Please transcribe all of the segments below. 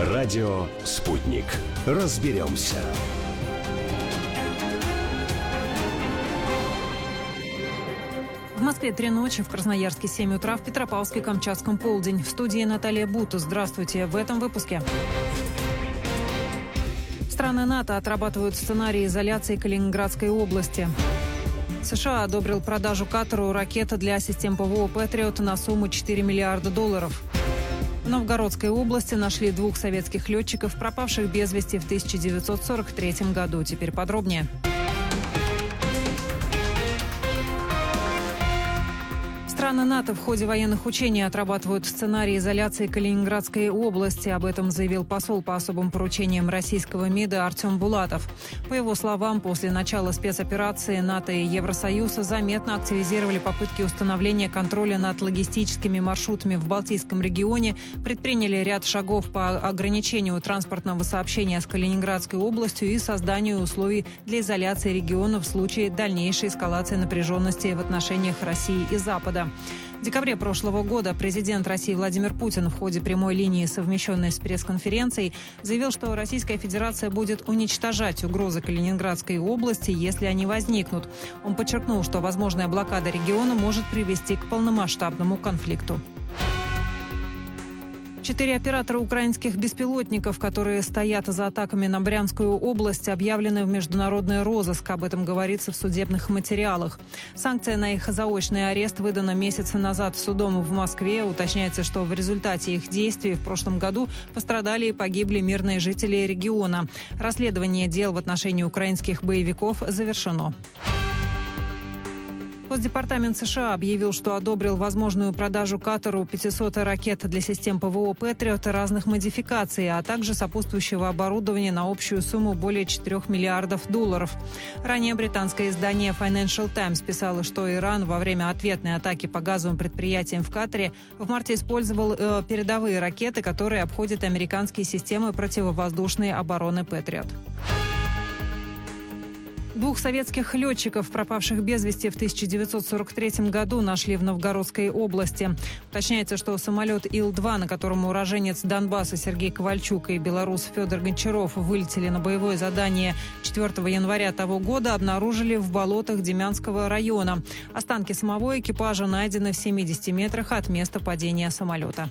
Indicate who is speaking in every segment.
Speaker 1: Радио «Спутник». Разберемся.
Speaker 2: В Москве 3 ночи, в Красноярске 7 утра, в Петропавловске, Камчатском полдень. В студии Наталья Бута. Здравствуйте. В этом выпуске. Страны НАТО отрабатывают сценарий изоляции Калининградской области. США одобрил продажу Катару ракеты для систем ПВО «Патриот» на сумму $4 миллиарда. В Новгородской области нашли 2 советских летчиков, пропавших без вести в 1943 году. Теперь подробнее. Страны НАТО в ходе военных учений отрабатывают сценарий изоляции Калининградской области. Об этом заявил посол по особым поручениям российского МИДа Артем Булатов. По его словам, после начала спецоперации НАТО и Евросоюз заметно активизировали попытки установления контроля над логистическими маршрутами в Балтийском регионе, предприняли ряд шагов по ограничению транспортного сообщения с Калининградской областью и созданию условий для изоляции региона в случае дальнейшей эскалации напряженности в отношениях России и Запада. В декабре прошлого года президент России Владимир Путин в ходе прямой линии, совмещенной с пресс-конференцией, заявил, что Российская Федерация будет уничтожать угрозы Калининградской области, если они возникнут. Он подчеркнул, что возможная блокада региона может привести к полномасштабному конфликту. 4 оператора украинских беспилотников, которые стоят за атаками на Брянскую область, объявлены в международный розыск. Об этом говорится в судебных материалах. Санкция на их заочный арест выдана месяц назад судом в Москве. Уточняется, что в результате их действий в прошлом году пострадали и погибли мирные жители региона. Расследование дел в отношении украинских боевиков завершено. Госдепартамент США объявил, что одобрил возможную продажу Катару 500 ракет для систем ПВО «Патриот» разных модификаций, а также сопутствующего оборудования на общую сумму более $4 миллиардов. Ранее британское издание Financial Times писало, что Иран во время ответной атаки по газовым предприятиям в Катаре в марте использовал передовые ракеты, которые обходят американские системы противовоздушной обороны «Патриот». 2 советских летчиков, пропавших без вести в 1943 году, нашли в Новгородской области. Уточняется, что самолет Ил-2, на котором уроженец Донбасса Сергей Ковальчук и белорус Федор Гончаров вылетели на боевое задание 4 января того года, обнаружили в болотах Демянского района. Останки самого экипажа найдены в 70 метрах от места падения самолета.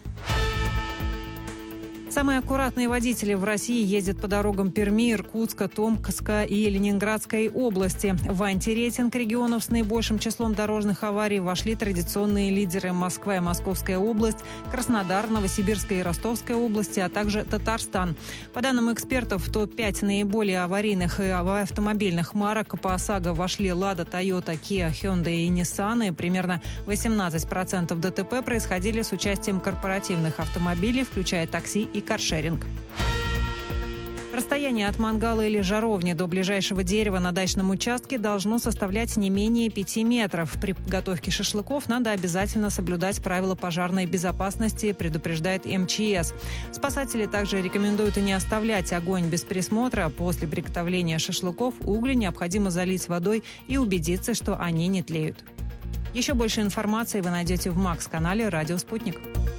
Speaker 2: Самые аккуратные водители в России ездят по дорогам Перми, Иркутска, Томска и Ленинградской области. В антирейтинг регионов с наибольшим числом дорожных аварий вошли традиционные лидеры: Москва и Московская область, Краснодар, Новосибирская и Ростовская области, а также Татарстан. По данным экспертов, в топ-5 наиболее аварийных и автомобильных марок по ОСАГО вошли Лада, Тойота, Киа, Hyundai и Nissan. И примерно 18% ДТП происходили с участием корпоративных автомобилей, включая такси и каршеринг. Расстояние от мангала или жаровни до ближайшего дерева на дачном участке должно составлять не менее 5 метров. При подготовке шашлыков надо обязательно соблюдать правила пожарной безопасности, предупреждает МЧС. Спасатели также рекомендуют не оставлять огонь без присмотра. После приготовления шашлыков угли необходимо залить водой и убедиться, что они не тлеют. Еще больше информации вы найдете в МАКС-канале «Радио Спутник».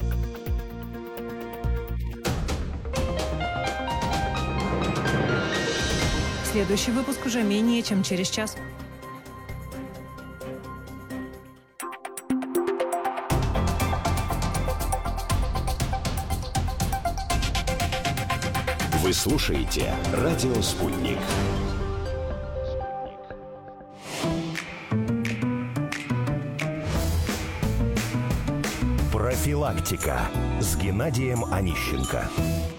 Speaker 2: Следующий выпуск уже менее чем через час.
Speaker 1: Вы слушаете «Радио Спутник». Профилактика с Геннадием Онищенко.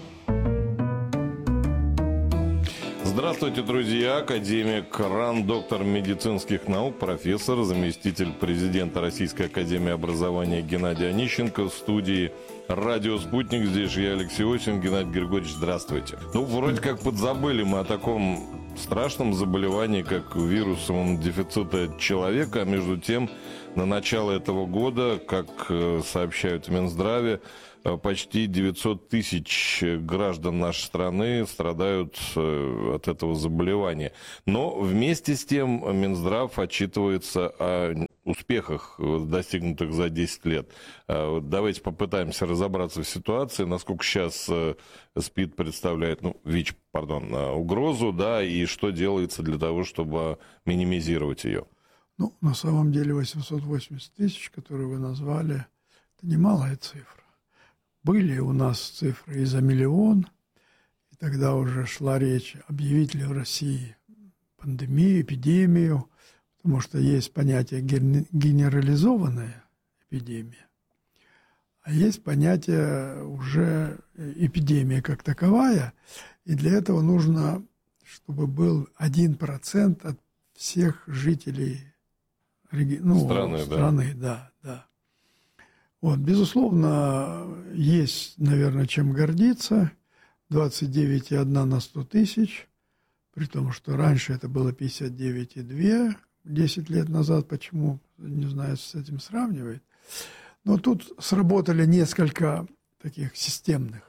Speaker 3: Здравствуйте, друзья! Академик РАН, доктор медицинских наук, профессор, заместитель президента Российской академии образования Геннадий Онищенко в студии «Радио Спутник». Здесь же я, Алексей Осин. Геннадий Григорьевич, здравствуйте. Вроде как подзабыли мы о таком страшном заболевании, как вирус иммунодефицита человека, а между тем на начало этого года, как сообщают в Минздраве, почти 900 тысяч граждан нашей страны страдают от этого заболевания. Но вместе с тем Минздрав отчитывается о успехах, достигнутых за 10 лет. Давайте попытаемся разобраться в ситуации, насколько сейчас СПИД представляет, угрозу, да, и что делается для того, чтобы минимизировать ее.
Speaker 4: Ну, на самом деле 880 тысяч, которые вы назвали, это немалая цифра. Были у нас цифры и за миллион, и тогда уже шла речь, объявить ли в России пандемию, эпидемию, потому что есть понятие генерализованная эпидемия, а есть понятие уже эпидемия как таковая, и для этого нужно, чтобы был 1% от всех жителей страны, да. Вот, безусловно, есть, наверное, чем гордиться. 29,1 на 100 тысяч, при том, что раньше это было 59,2 10 лет назад. Почему, не знаю, с этим сравнивает. Но тут сработали несколько таких системных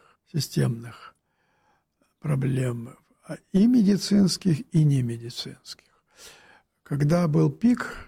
Speaker 4: проблем, и медицинских, и немедицинских. Когда был пик,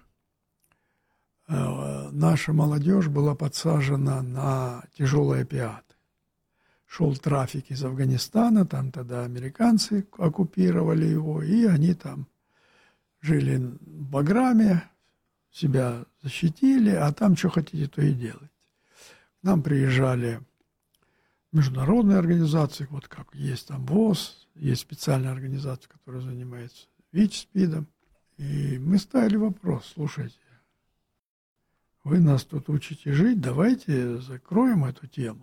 Speaker 4: наша молодежь была подсажена на тяжелые опиаты. Шел трафик из Афганистана, там тогда американцы оккупировали его, и они там жили в Баграме, себя защитили, а там что хотите, то и делайте. К нам приезжали международные организации, вот как есть там ВОЗ, есть специальная организация, которая занимается ВИЧ-СПИДом. И мы ставили вопрос: слушайте, вы нас тут учите жить, давайте закроем эту тему.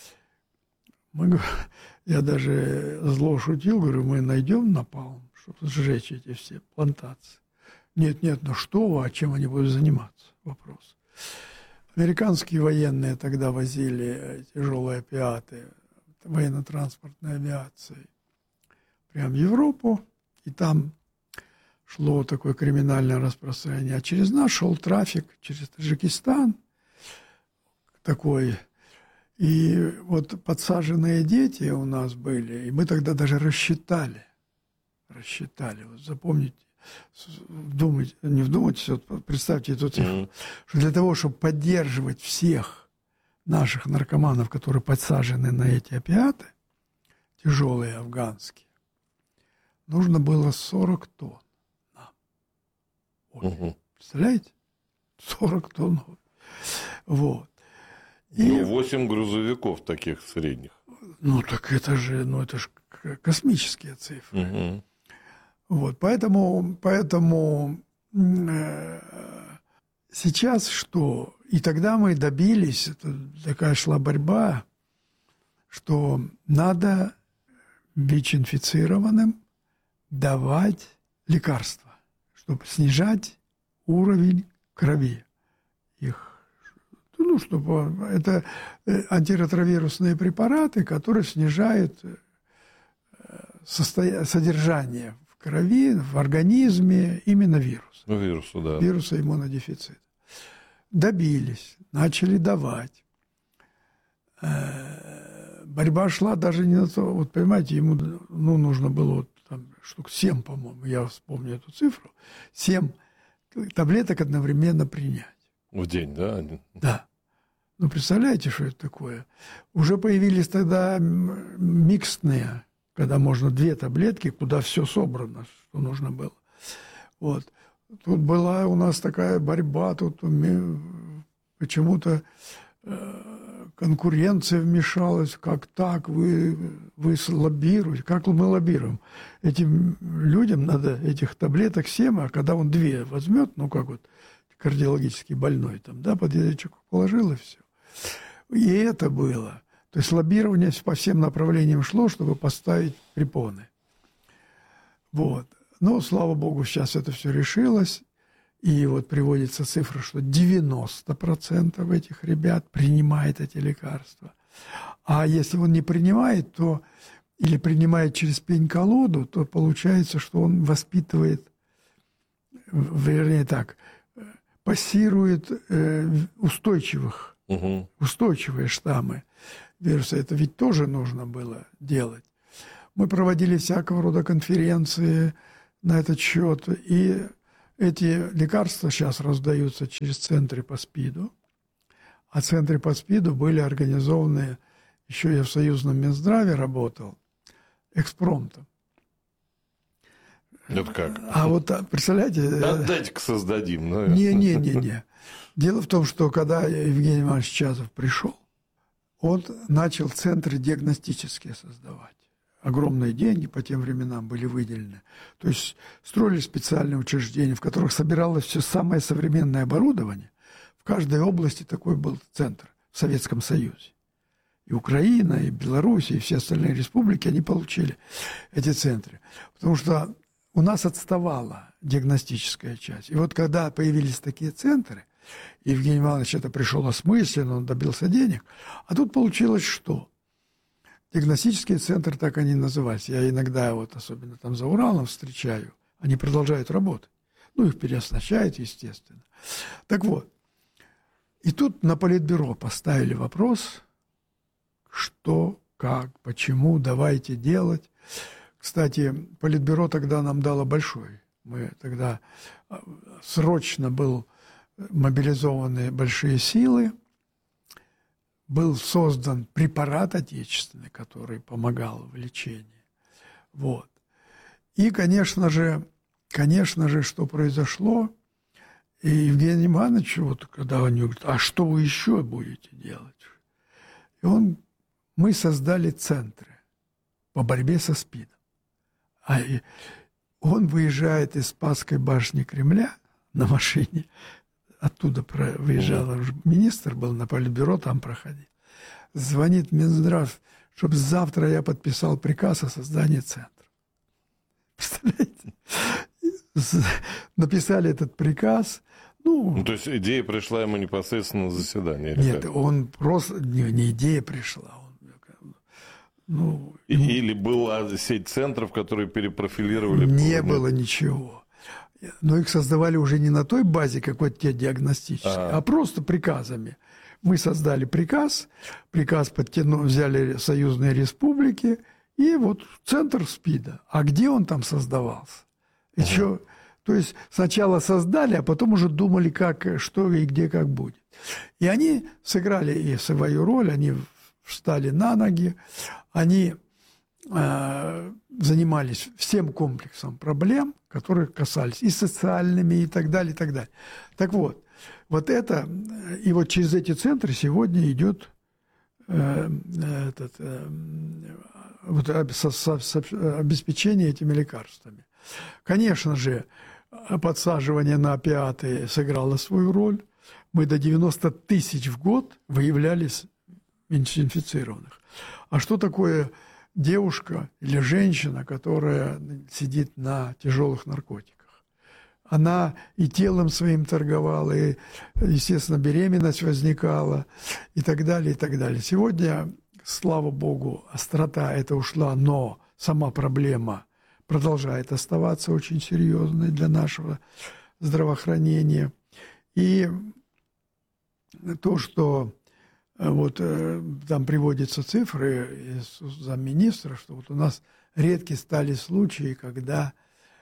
Speaker 4: Я даже зло шутил, говорю, мы найдем напалм, чтобы сжечь эти все плантации. Нет, ну что вы, а чем они будут заниматься? Вопрос. Американские военные тогда возили тяжелые опиаты военно-транспортной авиацией прямо в Европу, и там шло такое криминальное распространение. А через нас шел трафик, через Таджикистан такой. И вот подсаженные дети у нас были, и мы тогда даже рассчитали. Вот запомните, не вдумайтесь, вот представьте эту цифру, что для того, чтобы поддерживать всех наших наркоманов, которые подсажены на эти опиаты, тяжелые афганские, нужно было 40 тонн. Представляете? 40 тонн. Вот. И
Speaker 3: 8 грузовиков таких средних.
Speaker 4: Так это же космические цифры. Вот, поэтому сейчас что? И тогда мы добились, такая шла борьба, что надо ВИЧ-инфицированным давать лекарства, чтобы снижать уровень крови их. Чтобы это антиретровирусные препараты, которые снижают содержание в крови, в организме именно вируса.
Speaker 3: Вируса, да.
Speaker 4: Вируса иммунодефицита. Добились, начали давать. Борьба шла даже не на то. Вот понимаете, ему нужно было штук 7, по-моему, я вспомню эту цифру, 7 таблеток одновременно принять.
Speaker 3: В день, да?
Speaker 4: Да. Представляете, что это такое? Уже появились тогда миксные, когда можно 2 таблетки, куда все собрано, что нужно было. Вот. Тут была у нас такая борьба, тут почему-то конкуренция вмешалась, как так, вы лоббируете, как мы лоббируем. Этим людям надо этих таблеток 7, а когда он 2 возьмет, кардиологически больной, под язычок положил и все. И это было. То есть лоббирование по всем направлениям шло, чтобы поставить препоны. Вот. Но, слава богу, сейчас это все решилось. И вот приводится цифра, что 90% этих ребят принимает эти лекарства. А если он не принимает, то или принимает через пень-колоду, то получается, что он воспитывает, вернее так, пассирует устойчивые штаммы вируса. Это ведь тоже нужно было делать. Мы проводили всякого рода конференции на этот счет, и Эти лекарства сейчас раздаются через центры по СПИДу, а центры по СПИДу были организованы, еще я в союзном Минздраве работал, экспромтом.
Speaker 3: Это как?
Speaker 4: А вот, представляете...
Speaker 3: Дайте-ка создадим. Ну,
Speaker 4: Не. Дело в том, что когда Евгений Иванович Чазов пришел, он начал центры диагностические создавать. Огромные деньги по тем временам были выделены. То есть строили специальные учреждения, в которых собиралось все самое современное оборудование. В каждой области такой был центр в Советском Союзе. И Украина, и Беларусь, и все остальные республики, они получили эти центры. Потому что у нас отставала диагностическая часть. И вот когда появились такие центры, Евгений Иванович это пришел осмысленно, он добился денег, а тут получилось что? Диагностические центры, так они назывались. Я иногда, вот, особенно там за Уралом встречаю, они продолжают работать. Ну, их переоснащают, естественно. Так вот, и тут на Политбюро поставили вопрос, что, как, почему, давайте делать. Кстати, Политбюро тогда нам дало большой. Мы тогда срочно был мобилизованы большие силы, был создан препарат отечественный, который помогал в лечении. Вот. И, конечно же, что произошло, и Евгений Иванович, вот когда они говорят, а что вы еще будете делать? И мы создали центры по борьбе со СПИДом. А он выезжает из Спасской башни Кремля на машине, оттуда выезжал, министр был на Политбюро, там проходил. Звонит Минздрав, чтобы завтра я подписал приказ о создании центра. Представляете? Написали этот приказ. Ну,
Speaker 3: то есть идея пришла ему непосредственно на заседание?
Speaker 4: Нет, он просто... Не идея пришла.
Speaker 3: Или была сеть центров, которые перепрофилировали?
Speaker 4: Не было ничего. Но их создавали уже не на той базе какой-то диагностической, а просто приказами. Мы создали приказ взяли союзные республики, и вот центр СПИДа. А где он там создавался? Еще, то есть сначала создали, а потом уже думали, как, что и где, как будет. И они сыграли и свою роль, они встали на ноги, они занимались всем комплексом проблем, которые касались и социальными, и так далее, и так далее. Так вот это, и вот через эти центры сегодня идет обеспечение этими лекарствами. Конечно же, подсаживание на опиаты сыграло свою роль. Мы до 90 тысяч в год выявляли инфицированных. А что такое девушка или женщина, которая сидит на тяжелых наркотиках? Она и телом своим торговала, и, естественно, беременность возникала, и так далее, и так далее. Сегодня, слава богу, острота эта ушла, но сама проблема продолжает оставаться очень серьезной для нашего здравоохранения. И то, что вот там приводятся цифры из замминистра, что вот у нас редки стали случаи, когда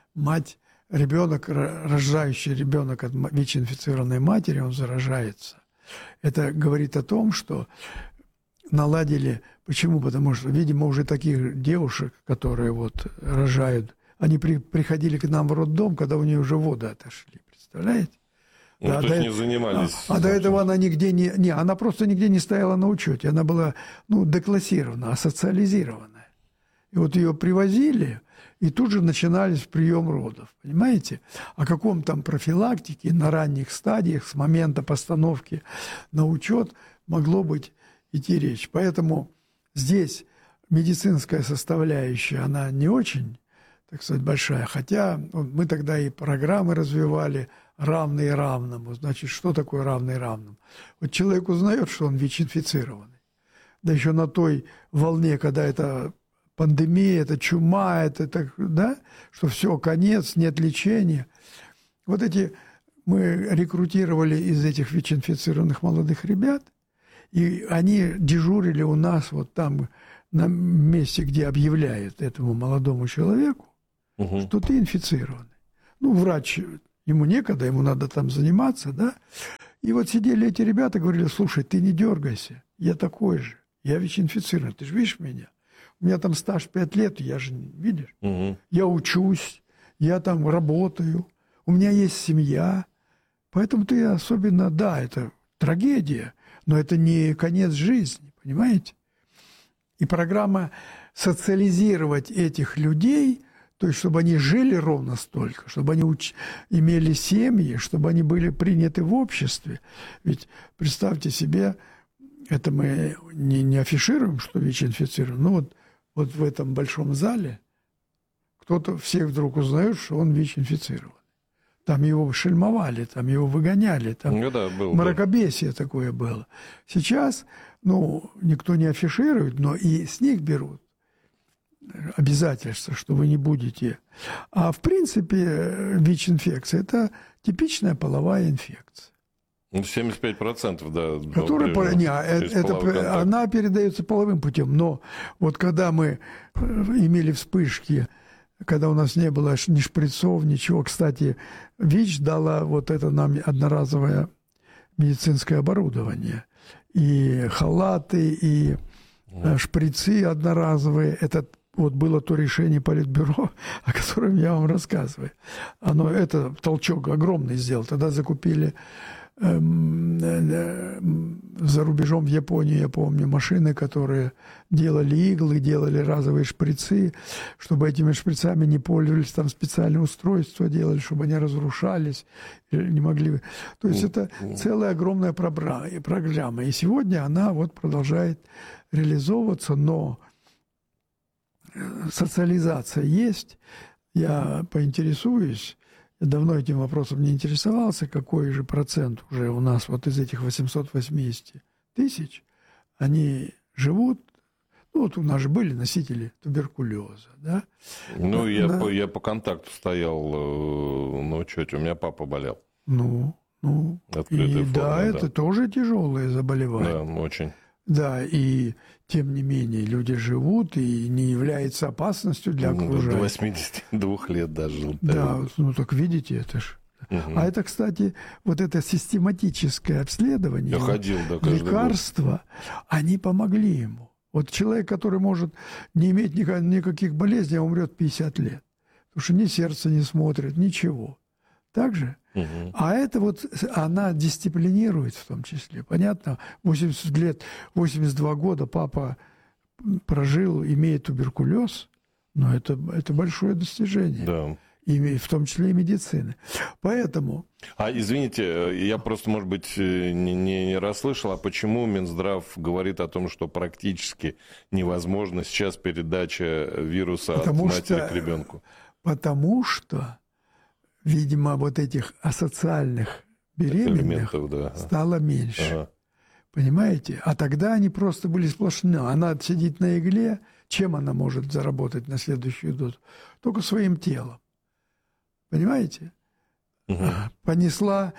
Speaker 4: рожающий ребенок от ВИЧ-инфицированной матери, он заражается. Это говорит о том, что наладили. Почему? Потому что, видимо, уже таких девушек, которые вот рожают, они приходили к нам в роддом, когда у нее уже воды отошли. Представляете?
Speaker 3: То есть не занимались.
Speaker 4: До этого она нигде она просто нигде не стояла на учете. Она была, деклассирована, асоциализированная. И вот ее привозили, и тут же начинались прием родов. Понимаете? О каком там профилактике на ранних стадиях, с момента постановки на учет, могло быть идти речь. Поэтому здесь медицинская составляющая, она не очень, так сказать, большая. Хотя мы тогда и программы развивали, равный равному. Значит, что такое равный равному? Вот человек узнает, что он ВИЧ-инфицированный. Да еще на той волне, когда это пандемия, это чума, что все, конец, нет лечения. Вот мы рекрутировали из этих ВИЧ-инфицированных молодых ребят, и они дежурили у нас вот там, на месте, где объявляют этому молодому человеку, что ты инфицированный. Врач Ему некогда, ему надо там заниматься, да. И вот сидели эти ребята, говорили: слушай, ты не дергайся, я такой же, я ВИЧ-инфицирован, ты же видишь меня? У меня там стаж 5 лет, я же, видишь, я учусь, я там работаю, у меня есть семья. Поэтому ты особенно, да, это трагедия, но это не конец жизни, понимаете? И программа социализировать этих людей, то есть чтобы они жили ровно столько, чтобы они имели семьи, чтобы они были приняты в обществе. Ведь представьте себе, это мы не афишируем, что ВИЧ-инфицирован, но вот в этом большом зале кто-то, все вдруг узнают, что он ВИЧ-инфицирован. Там его шельмовали, там его выгоняли, там мракобесие такое было. Сейчас, никто не афиширует, но и с них берут обязательства, что вы не будете. А в принципе ВИЧ-инфекция – это типичная половая инфекция.
Speaker 3: 75%, да.
Speaker 4: Которая, она передается половым путем. Но вот когда мы имели вспышки, когда у нас не было ни шприцов, ничего. Кстати, ВИЧ дала вот это нам одноразовое медицинское оборудование. И халаты, и шприцы одноразовые. Это вот было то решение Политбюро, о котором я вам рассказываю. Это толчок огромный сделал. Тогда закупили за рубежом, в Японии, я помню, машины, которые делали иглы, делали разовые шприцы, чтобы этими шприцами не пользовались, там специальные устройства делали, чтобы они разрушались, не могли. То есть это целая огромная программа. И сегодня она вот продолжает реализовываться, но социализация есть. Я поинтересуюсь. Я давно этим вопросом не интересовался, какой же процент уже у нас вот из этих 880 тысяч, они живут. Вот у нас же были носители туберкулеза, да?
Speaker 3: Я по контакту стоял, у меня папа болел.
Speaker 4: Открытая форма, это тоже тяжелое заболевание.
Speaker 3: Да, очень.
Speaker 4: Да, и тем не менее люди живут, и не является опасностью для окружающих.
Speaker 3: До 82 лет даже.
Speaker 4: Да, так видите, это ж. А это, кстати, вот это систематическое обследование, лекарства, они помогли ему. Вот человек, который может не иметь никаких болезней, умрет 50 лет. Потому что ни сердце не смотрит, ничего. Так же? А это вот она дисциплинирует в том числе. Понятно? 80 лет, 82 года папа прожил, имея туберкулез, но это большое достижение.
Speaker 3: Да.
Speaker 4: И в том числе и медицины. Поэтому...
Speaker 3: Извините, я просто, может быть, не расслышал, а почему Минздрав говорит о том, что практически невозможно сейчас передача вируса от матери к ребенку?
Speaker 4: Потому что, видимо, вот этих асоциальных беременных стало меньше. Понимаете? А тогда они просто были сплошные. Она сидит на игле. Чем она может заработать на следующую дозу? Только своим телом. Понимаете? Понесла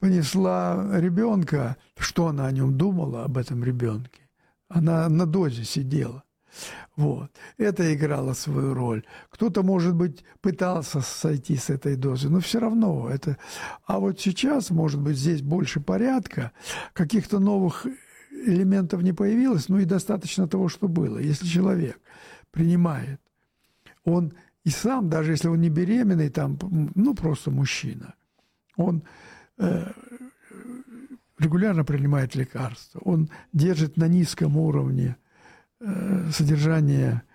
Speaker 4: ребенка. Что она о нем думала, об этом ребенке? Она на дозе сидела. Вот. Это играло свою роль. Кто-то, может быть, пытался сойти с этой дозы, но все равно это... А вот сейчас, может быть, здесь больше порядка, каких-то новых элементов не появилось, но и достаточно того, что было. Если человек принимает, он и сам, даже если он не беременный, там, просто мужчина, он регулярно принимает лекарства, он держит на низком уровне содержание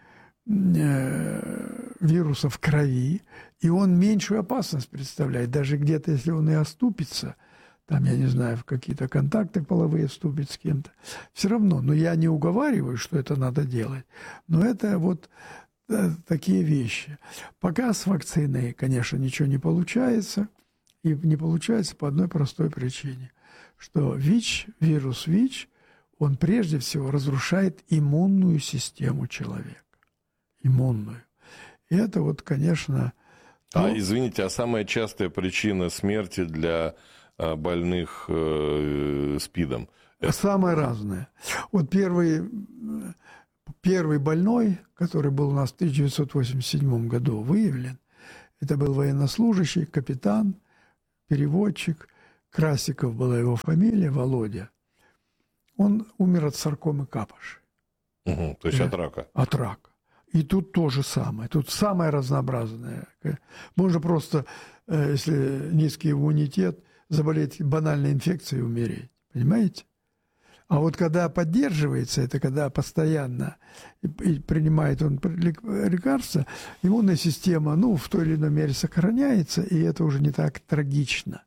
Speaker 4: вируса в крови, и он меньшую опасность представляет. Даже где-то, если он и оступится, там, я не знаю, в какие-то контакты половые вступит с кем-то, все равно. Но я не уговариваю, что это надо делать. Но это вот такие вещи. Пока с вакциной, конечно, ничего не получается. И не получается по одной простой причине, что ВИЧ, вирус ВИЧ, он прежде всего разрушает иммунную систему человека. Иммунную. И это вот, конечно...
Speaker 3: Извините, а самая частая причина смерти для больных СПИДом?
Speaker 4: Самая разная. Вот первый больной, который был у нас в 1987 году выявлен, это был военнослужащий, капитан, переводчик, Красиков была его фамилия, Володя. Он умер от саркомы Капоши.
Speaker 3: То есть от рака.
Speaker 4: От рака. И тут то же самое. Тут самое разнообразное. Можно просто, если низкий иммунитет, заболеть банальной инфекцией и умереть. Понимаете? А вот когда поддерживается, это когда постоянно и принимает он лекарства, иммунная система, в той или иной мере сохраняется, и это уже не так трагично.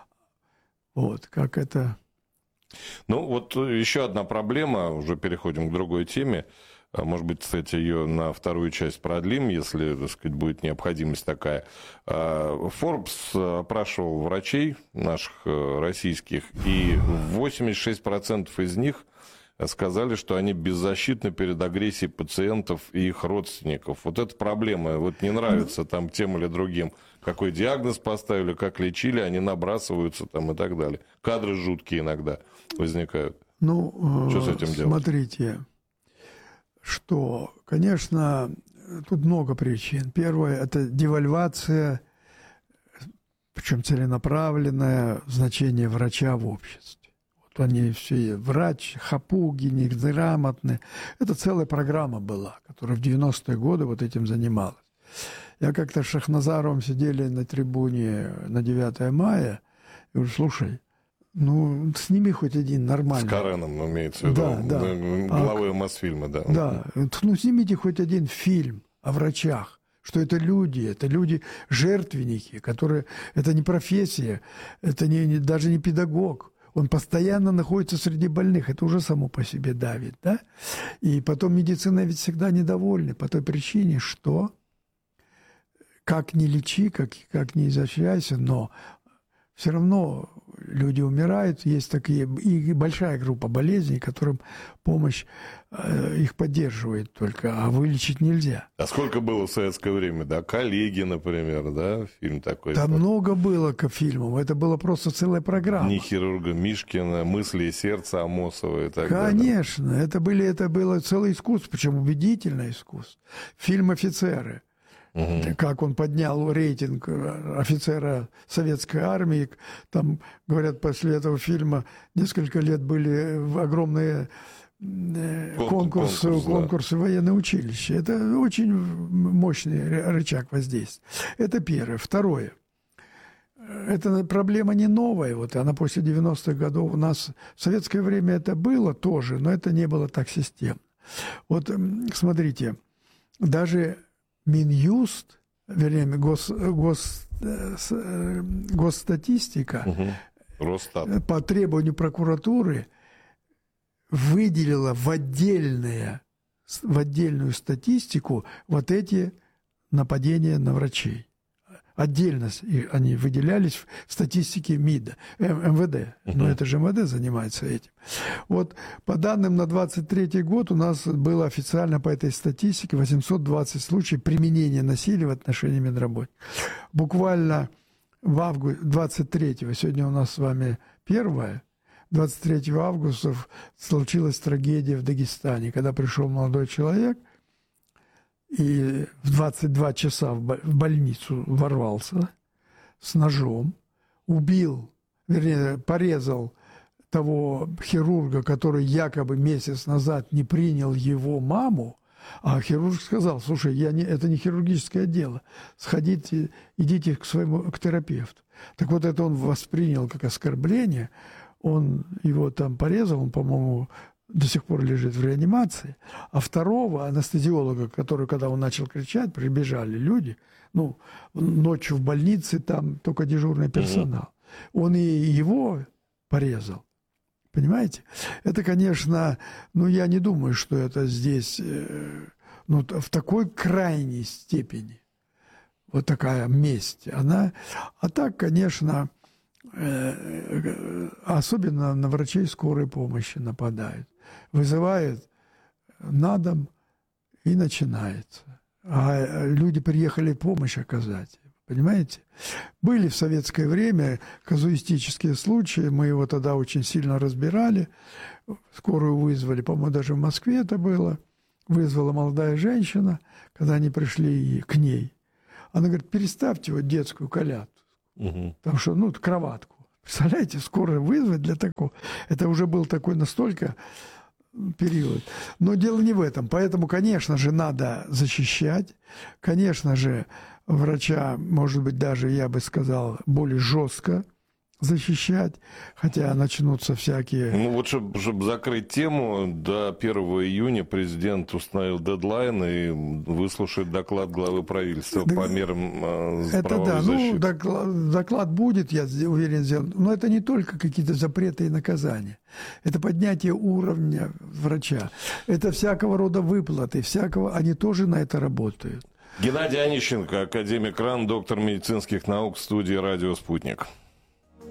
Speaker 4: Вот, как это...
Speaker 3: Вот еще одна проблема, уже переходим к другой теме. Может быть, кстати, ее на вторую часть продлим, если, так сказать, будет необходимость такая. Forbes опрашивал врачей наших российских, и 86% из них сказали, что они беззащитны перед агрессией пациентов и их родственников. Вот эта проблема, не нравится там тем или другим, какой диагноз поставили, как лечили, они набрасываются там и так далее. Кадры жуткие иногда возникают. Что с этим делать?
Speaker 4: Смотрите, что, конечно, тут много причин. Первое – это девальвация, причем целенаправленное значение врача в обществе. Вот они все, врач, хапуги, неграмотные. Это целая программа была, которая в 90-е годы вот этим занималась. Я как-то с Шахназаровым сидели на трибуне на 9 мая, и говорю, слушай, сними хоть один нормальный.
Speaker 3: С Кареном, имеется в виду, главой Мосфильма, да.
Speaker 4: Да, снимите хоть один фильм о врачах, что это люди жертвенники, которые, это не профессия, это даже не педагог. Он постоянно находится среди больных, это уже само по себе давит, да? И потом медицина ведь всегда недовольна по той причине, что как ни лечи, как ни изощряйся, но все равно люди умирают, есть такие, и большая группа болезней, которым помощь их поддерживает только, а вылечить нельзя.
Speaker 3: А сколько было в советское время, да? «Коллеги», например, да? Фильм такой.
Speaker 4: Да много было фильмов, это была просто целая программа.
Speaker 3: «Дни хирурга Мишкина», «Мысли и сердце» Амосова и так
Speaker 4: далее. Конечно, это было целое искусство, причем убедительное искусство. Фильм «Офицеры». Как он поднял рейтинг офицера советской армии. Там, говорят, после этого фильма несколько лет были огромные конкурсы военного училища. Это очень мощный рычаг воздействия. Это первое. Второе. Эта проблема не новая. Она после 90-х годов у нас в советское время это было тоже, но это не было так системно. Смотрите, даже Минюст, вернее, госстатистика по требованию прокуратуры выделила в отдельную статистику вот эти нападения на врачей. Отдельно они выделялись в статистике МИДа, МВД. Но это же МВД занимается этим. По данным на 23-й год у нас было официально по этой статистике 820 случаев применения насилия в отношении медработников. Буквально в августе, 23-го, сегодня у нас с вами 1-е, 23 августа случилась трагедия в Дагестане, когда пришел молодой человек, и в 22 часа в больницу ворвался с ножом, порезал того хирурга, который якобы месяц назад не принял его маму, а хирург сказал, слушай, это не хирургическое дело, сходите, идите к терапевту. Так это он воспринял как оскорбление, он его там порезал, он, по-моему, до сих пор лежит в реанимации, а второго анестезиолога, который, когда он начал кричать, прибежали люди, ночью в больнице, там только дежурный персонал. Он и его порезал. Понимаете? Это, конечно, я не думаю, что это здесь, в такой крайней степени, вот такая месть, а так, конечно, особенно на врачей скорой помощи нападают. Вызывают на дом и начинается. А люди приехали помощь оказать. Понимаете? Были в советское время казуистические случаи, мы его тогда очень сильно разбирали. Скорую вызвали, по-моему, даже в Москве это было. Вызвала молодая женщина, когда они пришли к ней. Она говорит, переставьте детскую коляску. Потому что, ну, кроватку. Представляете, скоро вызвать для такого. Это уже был такой настолько период. Но дело не в этом. Поэтому, конечно же, надо защищать. Конечно же, врача, может быть, даже, я бы сказал, более жестко защищать, хотя начнутся всякие...
Speaker 3: Ну вот, чтобы закрыть тему, до 1 июня президент установил дедлайн и выслушает доклад главы правительства по мерам правовой защиты.
Speaker 4: Ну, доклад будет, я уверен, сделан. Но это не только какие-то запреты и наказания. Это поднятие уровня врача. Это всякого рода выплаты, они тоже на это работают.
Speaker 3: Геннадий Онищенко, академик РАН, доктор медицинских наук, в студии «Радио Спутник».